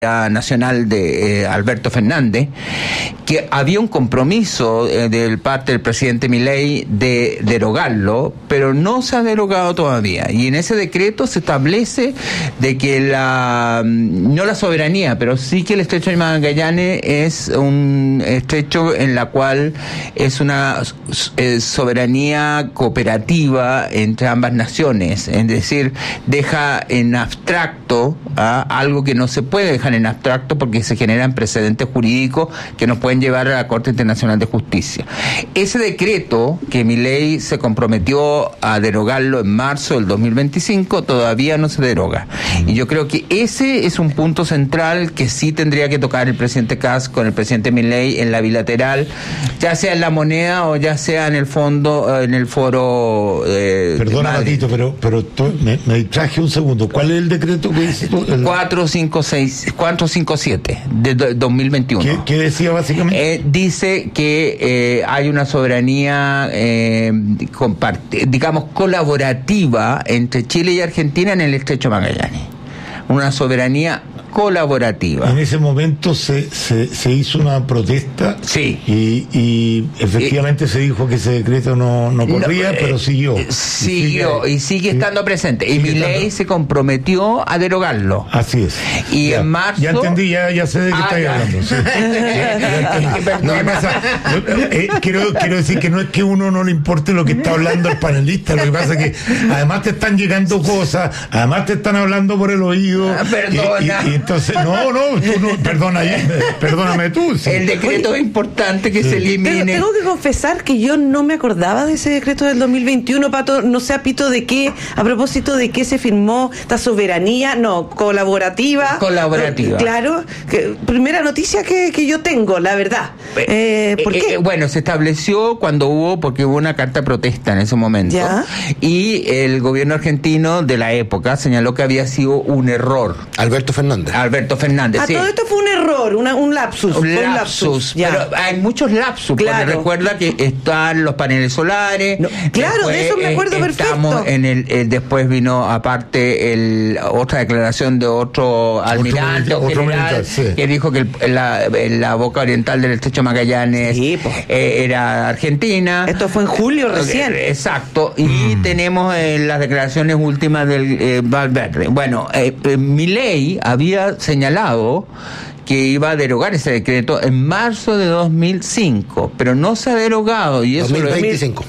nacional de Alberto Fernández, que había un compromiso de parte del presidente Milei de derogarlo, pero no se ha derogado todavía. Y en ese decreto se establece de que no la soberanía, pero sí que el estrecho de Magallanes es un estrecho en la cual es una soberanía cooperativa entre ambas naciones, es decir, deja en abstracto algo que no se puede dejar en abstracto porque se generan precedentes jurídicos que nos pueden llevar a la Corte Internacional de Justicia. Ese decreto que Milei se comprometió a derogarlo en marzo del 2025 todavía no se deroga. Y yo creo que ese es un punto central que sí tendría que tocar el presidente Kast con el presidente Milei en la bilateral, ya sea en la moneda o ya sea en el fondo, en el foro. Perdona, Matito, pero me distraje un segundo. ¿Cuál es el decreto que dice tú? 457 de 2021. ¿Qué decía básicamente? Dice que hay una soberanía, digamos, colaborativa entre Chile y Argentina en el estrecho de Magallanes. Una soberanía colaborativa. En ese momento se hizo una protesta. Sí. Y efectivamente se dijo que ese decreto no corría, pero siguió. Siguió y sigue estando presente. Y Milei se comprometió a derogarlo. Así es. Y en marzo... Ya entendí, ya sé de qué estáis hablando. Sí. No, quiero decir que no es que uno no le importe lo que está hablando el panelista, lo que pasa es que además te están llegando cosas, además te están hablando por el oído. Perdona. Y entonces, perdóname tú. Sí. El decreto es importante que se elimine. Tengo que confesar que yo no me acordaba de ese decreto del 2021, Pato, no sé, Pito, de qué, a propósito de qué se firmó esta soberanía, colaborativa. Claro, primera noticia que yo tengo, la verdad. ¿Por qué? Bueno, se estableció porque hubo una carta de protesta en ese momento. ¿Ya? Y el gobierno argentino de la época señaló que había sido un error. Alberto Fernández, sí. Todo esto fue un error, un lapsus. Un lapsus. Pero hay muchos lapsus. Claro. Porque recuerda que están los paneles solares. Claro, de eso me acuerdo perfecto. Después vino aparte otra declaración de otro almirante o general que dijo que la boca oriental del estrecho Magallanes era Argentina. Esto fue en julio recién. Exacto. Y tenemos las declaraciones últimas del Valverde. Bueno, Milei había señalado que iba a derogar ese decreto en marzo de 2005, pero no se ha derogado. Y eso 2025.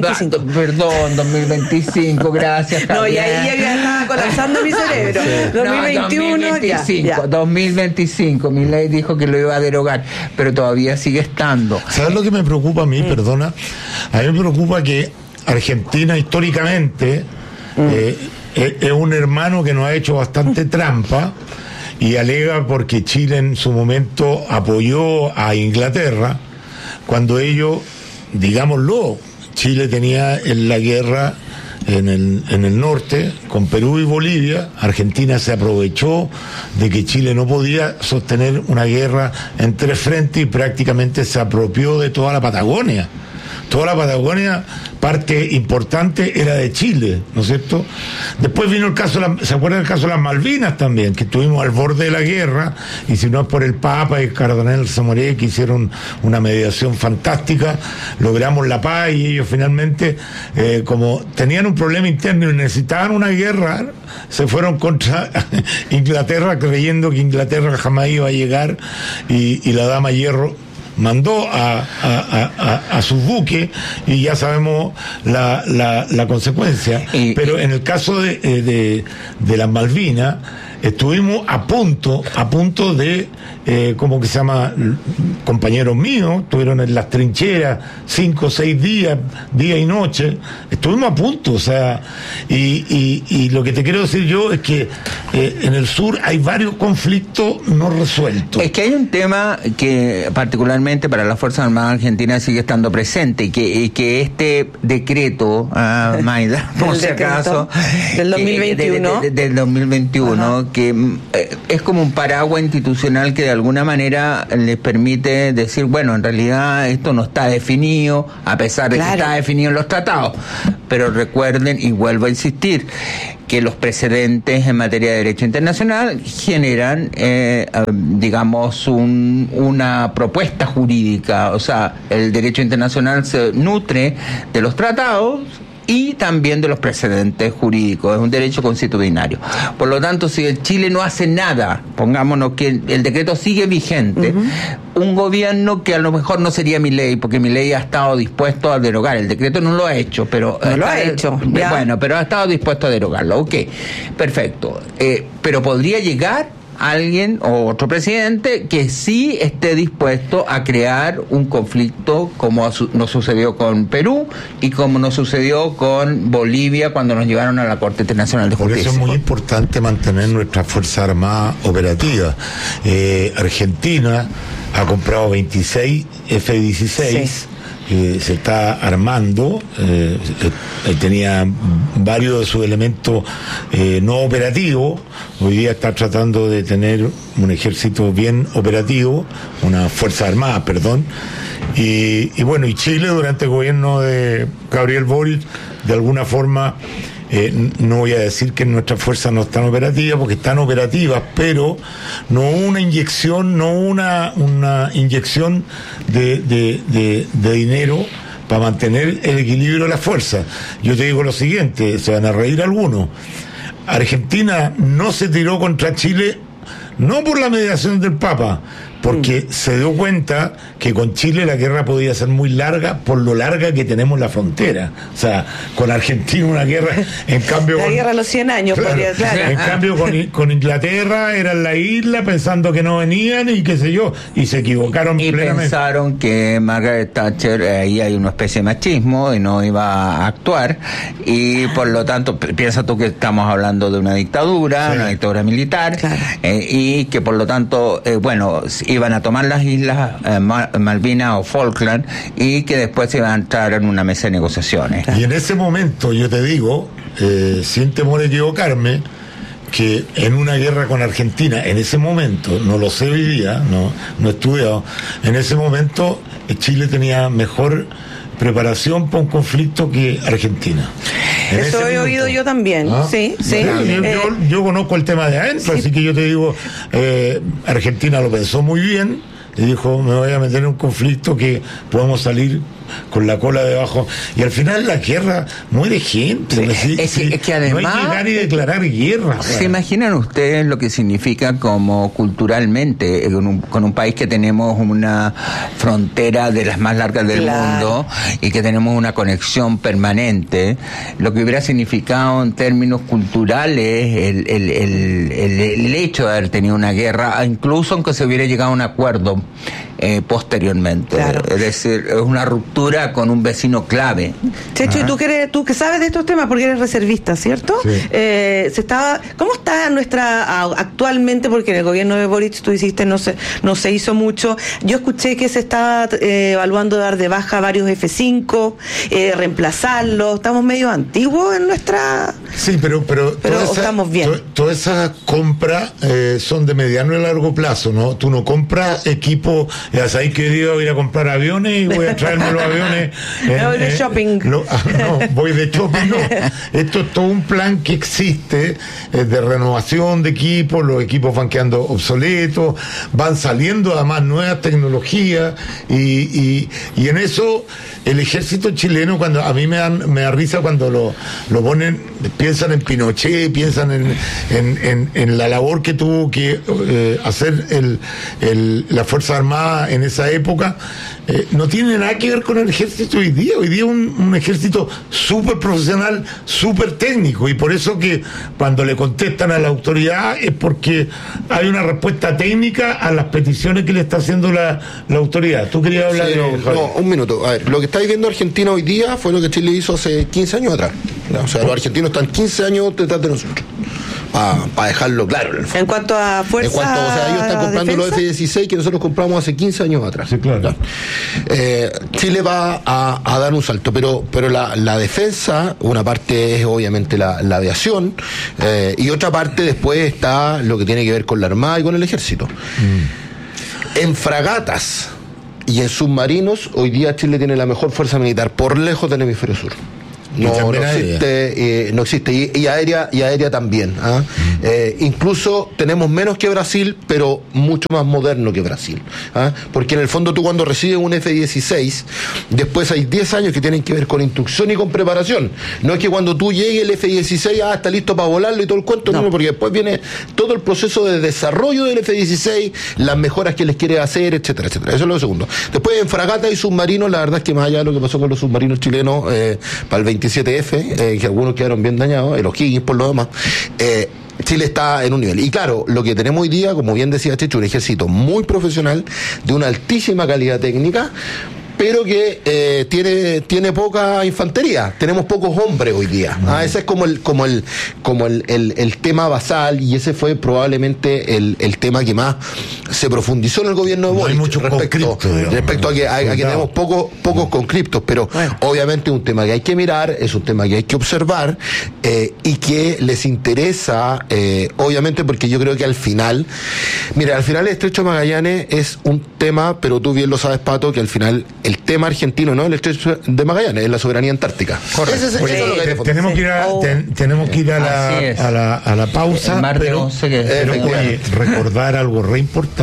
2025, gracias, Javier. No, y ahí ya estaba colapsando mi cerebro. 2021, 2025. Milei dijo que lo iba a derogar, pero todavía sigue estando. ¿Sabes lo que me preocupa a mí? Perdona. A mí me preocupa que Argentina históricamente es un hermano que nos ha hecho bastante trampa y alega porque Chile en su momento apoyó a Inglaterra cuando ellos, digámoslo, Chile tenía en la guerra en el norte con Perú y Bolivia. Argentina se aprovechó de que Chile no podía sostener una guerra en tres frentes y prácticamente se apropió de toda la Patagonia. Toda la Patagonia, parte importante era de Chile, ¿no es cierto? Después vino el caso, ¿se acuerdan del caso de las Malvinas también? Que estuvimos al borde de la guerra, y si no es por el Papa y el Cardenal Zamoré, que hicieron una mediación fantástica, logramos la paz, y ellos finalmente, como tenían un problema interno y necesitaban una guerra, se fueron contra Inglaterra, creyendo que Inglaterra jamás iba a llegar, y la Dama Hierro mandó a sus buques y ya sabemos la consecuencia. Pero en el caso de las Malvinas estuvimos a punto de ¿cómo que se llama? Compañeros míos estuvieron en las trincheras 5 o 6 días, día y noche, estuvimos a punto, o sea, y lo que te quiero decir yo es que en el sur hay varios conflictos no resueltos. Es que hay un tema que particularmente para las Fuerzas Armadas Argentinas sigue estando presente, y que este decreto, Maida, por si acaso, del 2021, del 2021, sino que es como un paraguas institucional que de alguna manera les permite decir, bueno, en realidad esto no está definido, a pesar de que está definido en los tratados. Pero recuerden, y vuelvo a insistir, que los precedentes en materia de derecho internacional generan, digamos, una propuesta jurídica. O sea, el derecho internacional se nutre de los tratados y también de los precedentes jurídicos, es un derecho consuetudinario. Por lo tanto, si el Chile no hace nada, pongámonos que el decreto sigue vigente, un gobierno que a lo mejor no sería Milei, porque Milei ha estado dispuesto a derogar, el decreto no lo ha hecho, pero no lo ha hecho, ya. Bueno, pero ha estado dispuesto a derogarlo, ok, perfecto, pero podría llegar alguien o otro presidente que sí esté dispuesto a crear un conflicto como nos sucedió con Perú y como nos sucedió con Bolivia cuando nos llevaron a la Corte Internacional de Justicia. Por eso es muy importante mantener nuestra Fuerza Armada operativa. Argentina ha comprado 26 F-16. Sí. Se está armando, tenía varios de sus elementos no operativos, hoy día está tratando de tener un ejército bien operativo, una fuerza armada, perdón, y bueno, y Chile durante el gobierno de Gabriel Boric, de alguna forma, no voy a decir que nuestras fuerzas no están operativas, porque están operativas, pero no una inyección de dinero para mantener el equilibrio de las fuerzas. Yo te digo lo siguiente, se van a reír algunos. Argentina no se tiró contra Chile, no por la mediación del Papa, porque se dio cuenta que con Chile la guerra podía ser muy larga por lo larga que tenemos la frontera. O sea, con Argentina una guerra, en cambio... La guerra de los 100 años, claro, podría, claro. En cambio con Inglaterra era en la isla pensando que no venían y qué sé yo, y se equivocaron y plenamente. Pensaron que Margaret Thatcher, ahí hay una especie de machismo y no iba a actuar, y por lo tanto, piensa tú que estamos hablando de una dictadura, una dictadura militar, claro. Y que por lo tanto, bueno, iban a tomar las islas Malvinas o Falkland y que después iban a entrar en una mesa de negociaciones. Y en ese momento, yo te digo, sin temor a equivocarme, que en una guerra con Argentina, en ese momento, no lo sé hoy día, no he estudiado, en ese momento Chile tenía mejor preparación para un conflicto que Argentina. Eso he oído yo también. Sí. Yo conozco el tema de adentro, así que yo te digo, Argentina lo pensó muy bien y dijo, me voy a meter en un conflicto que podemos salir con la cola debajo, y al final la guerra muere gente. Es que además no hay que llegar y declarar guerra. ¿Se imaginan ustedes lo que significa como culturalmente con un país que tenemos una frontera de las más largas del mundo y que tenemos una conexión permanente, lo que hubiera significado en términos culturales el hecho de haber tenido una guerra, incluso aunque se hubiera llegado a un acuerdo posteriormente? Claro. Es decir, es una ruptura con un vecino clave. Checho, y tú que sabes de estos temas porque eres reservista, ¿cierto? Sí. ¿Cómo está actualmente? Porque en el gobierno de Boric, tú dijiste, no se hizo mucho. Yo escuché que se estaba evaluando dar de baja varios F5, reemplazarlos. Estamos medio antiguos en nuestra... Sí, pero estamos bien. Todas esas compras son de mediano y largo plazo, ¿no? Tú no compras equipo, ya sabéis que yo voy a ir a comprar aviones y voy a traerme los aviones. Voy de shopping. No, voy de shopping, no. Esto es todo un plan que existe de renovación de equipos, los equipos van quedando obsoletos, van saliendo además nuevas tecnologías y en eso el ejército chileno, cuando a mí me da risa cuando lo ponen, piensan en Pinochet, piensan en la labor que tuvo que hacer la Fuerza Armada en esa época. No tiene nada que ver con el ejército hoy día. Hoy día es un ejército súper profesional, súper técnico, y por eso que cuando le contestan a la autoridad es porque hay una respuesta técnica a las peticiones que le está haciendo la autoridad. ¿Tú querías hablar un minuto. A ver, lo que está viviendo Argentina hoy día fue lo que Chile hizo hace 15 años atrás. O sea, los argentinos están 15 años detrás de nosotros. para dejarlo claro. En cuanto a fuerza, o sea, ellos están comprando defensa, los F-16 que nosotros compramos hace 15 años atrás. Sí, claro. Chile va a dar un salto, pero la defensa, una parte es obviamente la aviación, y otra parte después está lo que tiene que ver con la Armada y con el Ejército. En fragatas y en submarinos, hoy día Chile tiene la mejor fuerza militar por lejos del hemisferio sur. No existe, y aérea también. Incluso tenemos menos que Brasil, pero mucho más moderno que Brasil. Porque en el fondo tú cuando recibes un F-16, después hay 10 años que tienen que ver con instrucción y con preparación. No es que cuando tú llegue el F-16, está listo para volarlo y todo el cuento, no, porque después viene todo el proceso de desarrollo del F-16, las mejoras que les quiere hacer, etcétera, etcétera. Eso es lo segundo. Después en fragatas y submarinos, la verdad es que más allá de lo que pasó con los submarinos chilenos para el 27F, que algunos quedaron bien dañados, los Higgins por lo demás, Chile está en un nivel. Y claro, lo que tenemos hoy día, como bien decía Checho, un ejército muy profesional, de una altísima calidad técnica, pero que tiene poca infantería. Tenemos pocos hombres hoy día. Ese es como el tema basal, y ese fue probablemente el tema que más se profundizó en el gobierno de Boric, respecto a que tenemos pocos conscriptos, pero obviamente es un tema que hay que mirar, es un tema que hay que observar, y que les interesa, obviamente, porque yo creo que al final el Estrecho de Magallanes es un tema, pero tú bien lo sabes, Pato, que al final el tema argentino no es el Estrecho de Magallanes, es la soberanía antártica. Correcto. Tenemos que ir a la pausa, pero recordar algo re importante.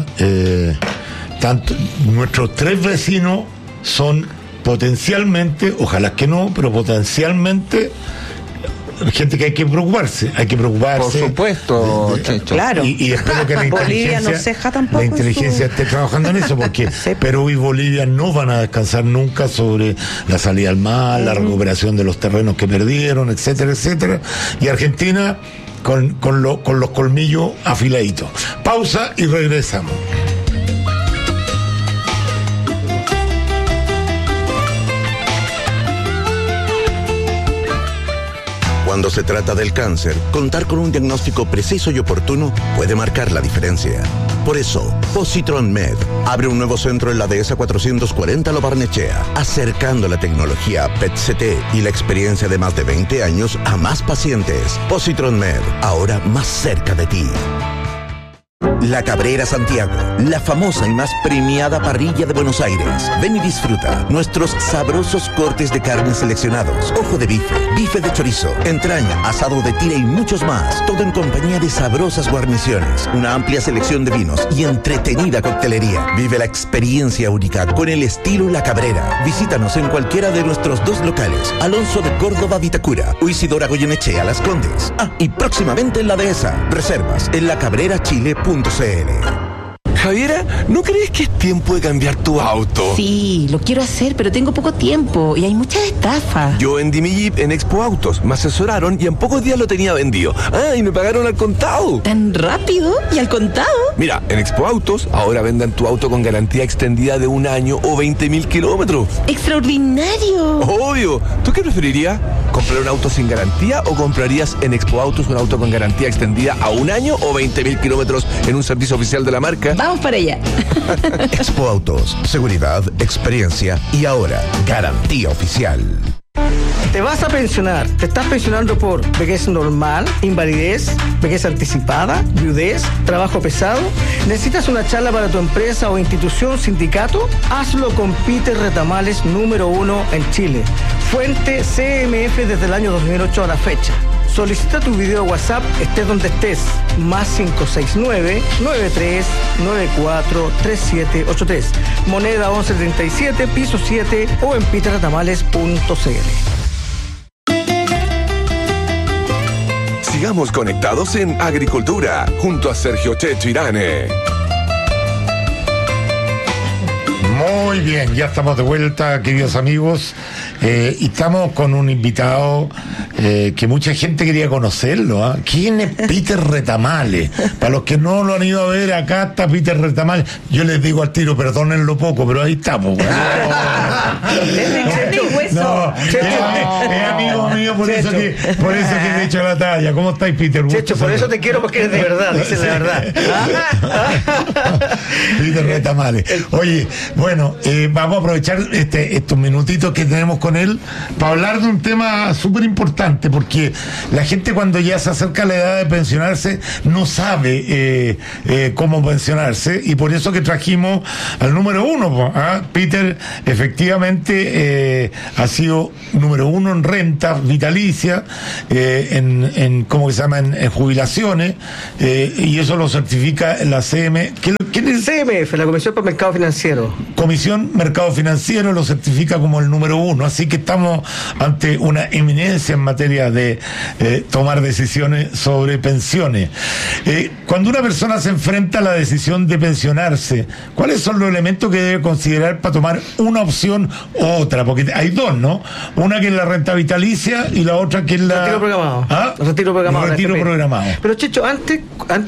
Tanto nuestros 3 vecinos son potencialmente, ojalá que no, pero potencialmente gente que hay que preocuparse. Por supuesto, Checho. Claro. Y espero que la inteligencia esté trabajando en eso, porque Perú y Bolivia no van a descansar nunca sobre la salida al mar, la recuperación de los terrenos que perdieron, etcétera, etcétera. Y Argentina con los colmillos afiladitos. Pausa y regresamos. Cuando se trata del cáncer, contar con un diagnóstico preciso y oportuno puede marcar la diferencia. Por eso, Positron Med abre un nuevo centro en la Dehesa 440 Lo Barnechea, acercando la tecnología PET-CT y la experiencia de más de 20 años a más pacientes. Positron Med, ahora más cerca de ti. La Cabrera Santiago, la famosa y más premiada parrilla de Buenos Aires. Ven y disfruta nuestros sabrosos cortes de carne seleccionados, ojo de bife, bife de chorizo, entraña, asado de tira y muchos más. Todo en compañía de sabrosas guarniciones, una amplia selección de vinos y entretenida coctelería. Vive la experiencia única con el estilo La Cabrera. Visítanos en cualquiera de nuestros 2 locales, Alonso de Córdoba, Vitacura, o Isidora Goyenechea, Las Condes. Y próximamente en la Dehesa. Reservas en lacabrerachile.cl. Javiera, ¿no crees que es tiempo de cambiar tu auto? Sí, lo quiero hacer, pero tengo poco tiempo y hay muchas estafas. Yo vendí mi Jeep en Expo Autos, me asesoraron y en pocos días lo tenía vendido. Y me pagaron al contado. ¿Tan rápido? ¿Y al contado? Mira, en Expo Autos ahora venden tu auto con garantía extendida de 1 año o 20.000 kilómetros. ¡Extraordinario! Obvio. ¿Tú qué preferirías? ¿Comprar un auto sin garantía o comprarías en Expo Autos un auto con garantía extendida a 1 año o 20.000 kilómetros en un servicio oficial de la marca? Vamos para allá. Expo Autos, seguridad, experiencia y ahora garantía oficial. Te vas a pensionar. Te estás pensionando por vejez normal, invalidez, vejez anticipada, viudez, trabajo pesado. ¿Necesitas una charla para tu empresa o institución, sindicato? Hazlo con Peter Retamales, número 1 en Chile. Fuente CMF desde el año 2008 a la fecha. Solicita tu video WhatsApp, estés donde estés, más 569-9394-3783. Moneda 1137, piso 7 o en peterretamales.cl. Sigamos conectados en Agricultura, junto a Sergio Checho Irane. Muy bien, ya estamos de vuelta, queridos amigos, y estamos con un invitado que mucha gente quería conocerlo. ¿Quién es Peter Retamales? Para los que no lo han ido a ver, acá está Peter Retamales. Yo les digo al tiro, perdónenlo poco, pero ahí estamos. eso. Es amigo mío, por eso que te echo la talla. ¿Cómo estáis, Peter? Checho, por eso te quiero, porque eres de verdad, dices la verdad. Peter Retamales. Oye, bueno, vamos a aprovechar estos minutitos que tenemos con él para hablar de un tema súper importante, porque la gente cuando ya se acerca a la edad de pensionarse no sabe cómo pensionarse, y por eso que trajimos al número uno. Peter efectivamente ha sido número uno en renta vitalicia, en ¿cómo se llama? En jubilaciones, y eso lo certifica la CM. ¿Quién es? CMF, la Comisión para el Mercado Financiero. Comisión Mercado Financiero lo certifica como el número uno, así que estamos ante una eminencia en materia de tomar decisiones sobre pensiones. Cuando una persona se enfrenta a la decisión de pensionarse, ¿cuáles son los elementos que debe considerar para tomar una opción u otra? Porque hay dos, ¿no? Una que es la renta vitalicia y la otra que es la... Retiro programado. Retiro programado. Retiro programado. Pero, Checho, antes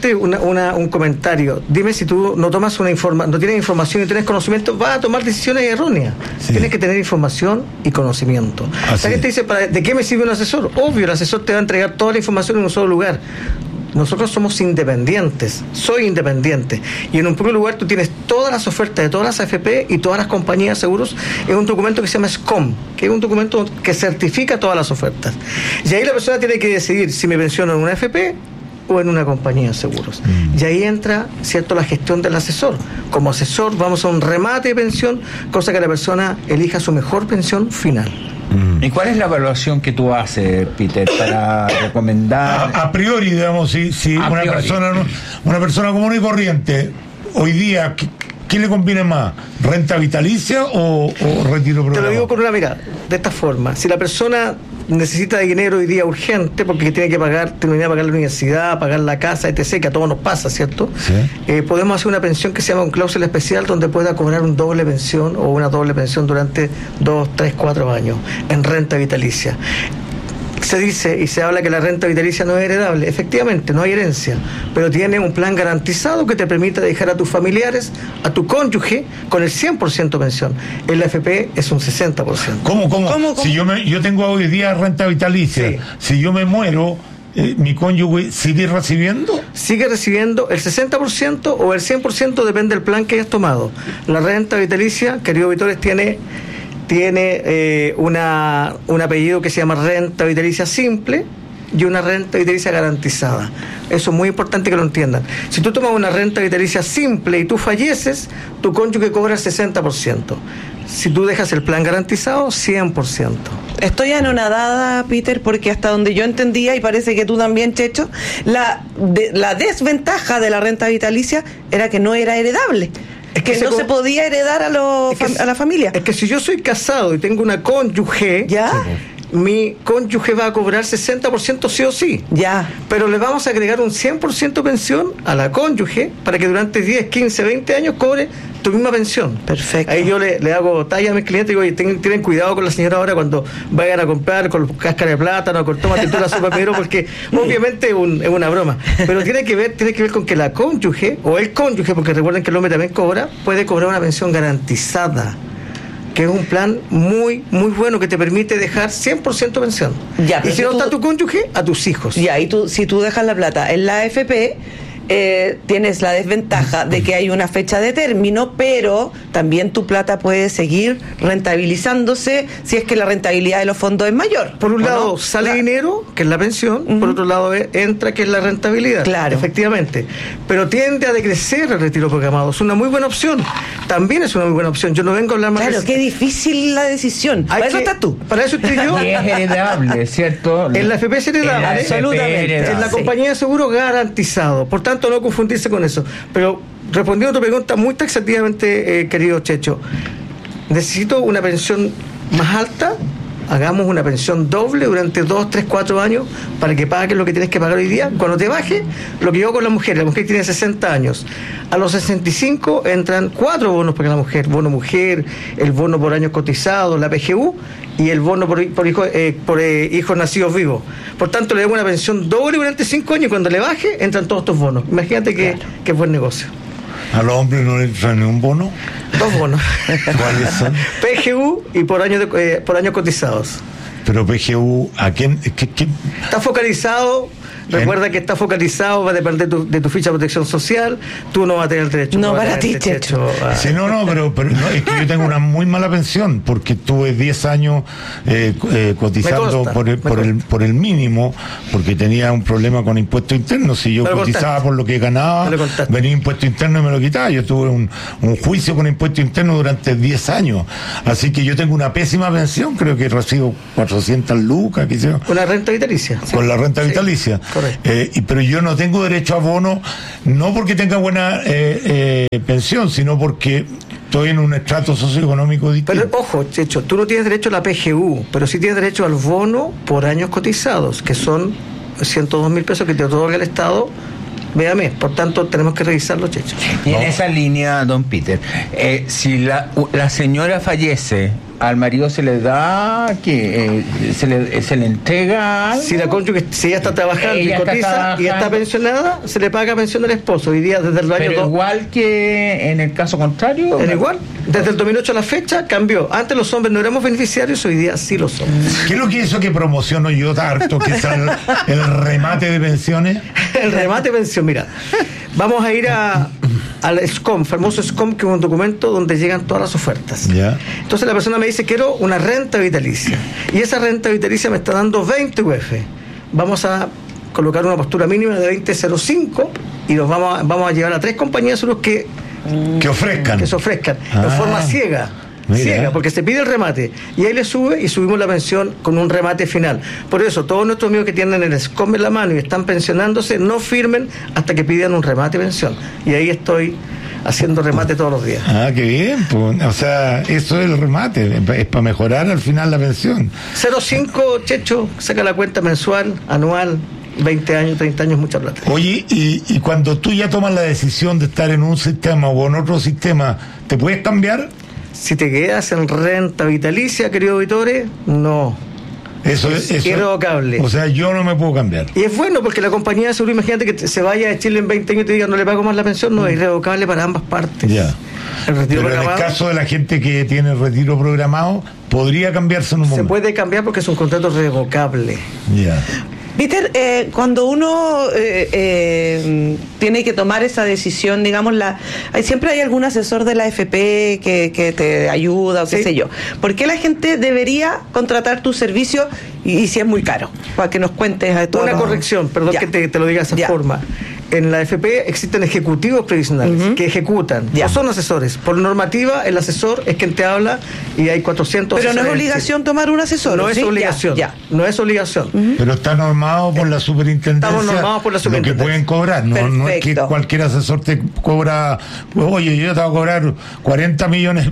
un comentario. Dime si tú no tomas no tienes información y tienes conocimiento, vas a tomar decisiones erróneas. Sí. Tienes que tener información y conocimiento. La gente dice, ¿de qué me sirve un asesor? Obvio, el asesor te va a entregar toda la información en un solo lugar. Nosotros somos independientes, soy independiente, y en un primer lugar tú tienes todas las ofertas de todas las AFP y todas las compañías de seguros en un documento que se llama SCOM, que es un documento que certifica todas las ofertas, y ahí la persona tiene que decidir si me pensiono en una AFP o en una compañía de seguros. Y ahí entra, ¿cierto?, la gestión del asesor. Como asesor vamos a un remate de pensión, cosa que la persona elija su mejor pensión final. ¿Y cuál es la evaluación que tú haces, Peter, para recomendar? A priori, digamos, si una persona común y corriente, hoy día, ¿qué le conviene más? ¿Renta vitalicia o retiro programado? Te lo digo con una mirada, de esta forma. Si la persona necesita dinero hoy día urgente porque tiene que pagar la universidad, pagar la casa, etc., que a todos nos pasa, ¿cierto? Sí. Podemos hacer una pensión que se llama un cláusula especial, donde pueda cobrar un doble pensión o una doble pensión durante 2, 3, 4 años en renta vitalicia. Se dice y se habla que la renta vitalicia no es heredable. Efectivamente, no hay herencia, pero tiene un plan garantizado que te permite dejar a tus familiares, a tu cónyuge, con el 100% pensión. En la AFP es un 60%. ¿Cómo? Si yo tengo hoy día renta vitalicia, sí. Si yo me muero, ¿mi cónyuge sigue recibiendo? Sigue recibiendo el 60% o el 100%, depende del plan que hayas tomado. La renta vitalicia, querido Vitores, tiene un apellido que se llama renta vitalicia simple y una renta vitalicia garantizada. Eso es muy importante que lo entiendan. Si tú tomas una renta vitalicia simple y tú falleces, tu cónyuge cobra el 60%. Si tú dejas el plan garantizado, 100%. Estoy anonadada, Peter, porque hasta donde yo entendía, y parece que tú también, Checho, la desventaja de la renta vitalicia era que no era heredable. Es que no se podía heredar a la familia. Es que si yo soy casado y tengo una cónyuge, ¿ya? Mi cónyuge va a cobrar 60% sí o sí. Ya. Pero le vamos a agregar un 100% pensión a la cónyuge para que durante 10, 15, 20 años cobre tu misma pensión. Perfecto. Ahí yo le hago talla a mis clientes y digo, oye, tienen cuidado con la señora ahora cuando vayan a comprar con los cáscaras de plátano, con tomate y toda la sopa primero, porque obviamente es una broma. Pero tiene que ver con que la cónyuge, o el cónyuge, porque recuerden que el hombre también puede cobrar una pensión garantizada, que es un plan muy, muy bueno que te permite dejar 100% pensión. Ya, y si no está tu cónyuge, a tus hijos. Ya, y si tú dejas la plata en la AFP, tienes la desventaja de que hay una fecha de término, pero también tu plata puede seguir rentabilizándose si es que la rentabilidad de los fondos es mayor. Por un lado sale dinero, que es la pensión, por otro lado entra, que es la rentabilidad. Claro. Efectivamente. Pero tiende a decrecer el retiro programado. Es una muy buena opción. También es una muy buena opción. Yo no vengo a hablar más. Claro, qué difícil la decisión. Para eso estás tú. Para eso estoy yo. Y es heredable, ¿cierto? En la FP es heredable. Absolutamente. En la compañía de seguro garantizado. Por tanto, no confundirse con eso. Pero respondiendo a tu pregunta muy taxativamente, querido Checho, necesito una pensión más alta. Hagamos una pensión doble durante 2, 3, 4 años para que pagues lo que tienes que pagar hoy día. Cuando te baje, lo que yo hago con la mujer tiene 60 años. A los 65 entran 4 bonos para la mujer. Bono mujer, el bono por años cotizados, la PGU y el bono por hijos nacidos vivos. Por tanto, le damos una pensión doble durante 5 años y cuando le baje, entran todos estos bonos. Imagínate que es buen negocio. ¿A los hombres no les traen un bono? 2 bonos. ¿Cuáles son? PGU y por años cotizados. Pero PGU, ¿a quién? ¿Qué? Está focalizado. Recuerda que está focalizado, va a depender de tu ficha de protección social, tú no vas a tener el derecho. No, para ti, Checho. Sí, no, pero no, es que yo tengo una muy mala pensión, porque tuve 10 años cotizando por el mínimo, porque tenía un problema con impuestos internos. Si yo cotizaba por lo que ganaba, venía impuesto interno y me lo quitaba. Yo tuve un juicio con impuesto interno durante 10 años. Así que yo tengo una pésima pensión, creo que recibo 400 lucas. Con la renta vitalicia. Sí. Con la renta vitalicia. Pero yo no tengo derecho a bono, no porque tenga buena pensión, sino porque estoy en un estrato socioeconómico distinto. Pero ojo, Checho, tú no tienes derecho a la PGU, pero sí tienes derecho al bono por años cotizados, que son 102.000 pesos que te otorga el Estado. Véame, por tanto tenemos que revisarlo, Checho. Y en esa línea, don Peter, si la señora fallece, al marido se le da que se le entrega algo. Si la cónyuge, si ella está trabajando y cotiza y está pensionada, se le paga pensión al esposo. Hoy día desde el año Pero igual que en el caso contrario. Igual, desde el 2008 a la fecha cambió. Antes los hombres no éramos beneficiarios, hoy día sí lo somos. ¿Qué es lo que eso que promociono yo harto, que es el remate de pensiones? El remate de pensión, mira, vamos a ir al SCOM, famoso SCOM, que es un documento donde llegan todas las ofertas. Yeah. Entonces la persona me dice, quiero una renta vitalicia, y esa renta vitalicia me está dando 20 UF. Vamos a colocar una postura mínima de 20.05 y nos vamos a llevar a 3 compañías de seguros que se ofrezcan de forma ciega, porque se pide el remate y ahí le sube y subimos la pensión con un remate final. Por eso todos nuestros amigos que tienen el SCOM en la mano y están pensionándose, no firmen hasta que pidan un remate de pensión, y ahí estoy haciendo remate todos los días. Qué bien, pues, o sea, eso es el remate, es para mejorar al final la pensión. 0,5, Checho, saca la cuenta mensual, anual, 20 años, 30 años, mucha plata. Oye, y cuando tú ya tomas la decisión de estar en un sistema o en otro sistema, ¿te puedes cambiar? Si te quedas en renta vitalicia, querido Vitore, no. Eso es irrevocable. O sea, yo no me puedo cambiar. Y es bueno porque la compañía de seguro, imagínate que se vaya de Chile en 20 años y te diga no le pago más la pensión, no, es irrevocable para ambas partes. Ya. Pero en el caso de la gente que tiene retiro programado, ¿podría cambiarse en un momento? Se puede cambiar porque es un contrato revocable. Ya. Peter, cuando uno tiene que tomar esa decisión, digamos, siempre hay algún asesor de la AFP que te ayuda o qué sé yo. ¿Por qué la gente debería contratar tu servicio y si es muy caro? Para que nos cuentes a todos. Una corrección, perdón que te lo diga de esa forma. En la AFP existen ejecutivos previsionales que ejecutan, no son asesores. Por normativa, el asesor es quien te habla y hay 400 Pero no es obligación tomar un asesor. No es obligación. No es obligación. Pero está normado por la superintendencia. Estamos normados por la superintendencia. Lo que pueden cobrar. No es que cualquier asesor te cobra, oye, yo te voy a cobrar 40 millones